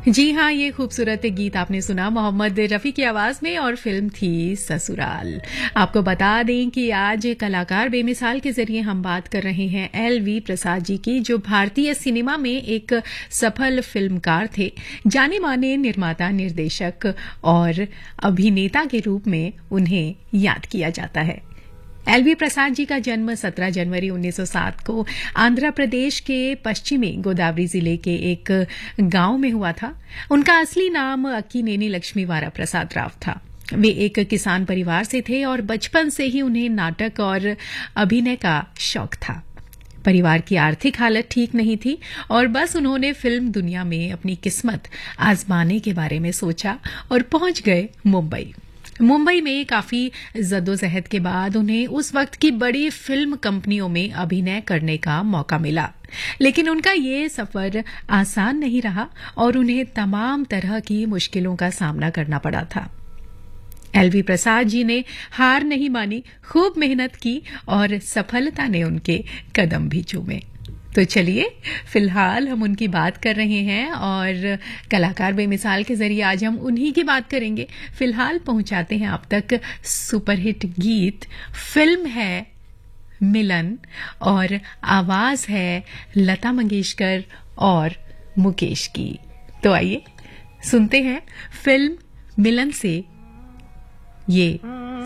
जी हाँ, ये खूबसूरत गीत आपने सुना मोहम्मद रफ़ी की आवाज़ में और फिल्म थी ससुराल। आपको बता दें कि आज कलाकार बेमिसाल के ज़रिए हम बात कर रहे हैं एल.वी. प्रसाद जी की, जो भारतीय सिनेमा में एक सफल फिल्मकार थे। जाने-माने निर्माता, निर्देशक और अभिनेता के रूप में उन्हें याद किया जाता है। एल.वी. प्रसाद जी का जन्म 17 जनवरी 1907 को आंध्र प्रदेश के पश्चिमी गोदावरी जिले के एक गांव में हुआ था। उनका असली नाम अक्कीनेनी लक्ष्मीवारा प्रसाद राव था। वे एक किसान परिवार से थे और बचपन से ही उन्हें नाटक और अभिनय का शौक था। परिवार की आर्थिक हालत ठीक नहीं थी और बस उन्होंने फिल्म दुनिया में अपनी किस्मत आजमाने के बारे में सोचा और पहुंच गए मुंबई में काफी जद्दोजहद के बाद उन्हें उस वक्त की बड़ी फिल्म कंपनियों में अभिनय करने का मौका मिला। लेकिन उनका ये सफर आसान नहीं रहा और उन्हें तमाम तरह की मुश्किलों का सामना करना पड़ा था। एल.वी. प्रसाद जी ने हार नहीं मानी, खूब मेहनत की और सफलता ने उनके कदम भी चूमे। तो चलिए, फिलहाल हम उनकी बात कर रहे हैं और कलाकार बेमिसाल के जरिए आज हम उन्हीं की बात करेंगे। फिलहाल पहुंचाते हैं आप तक सुपरहिट गीत। फिल्म है मिलन और आवाज है लता मंगेशकर और मुकेश की। तो आइए सुनते हैं फिल्म मिलन से ये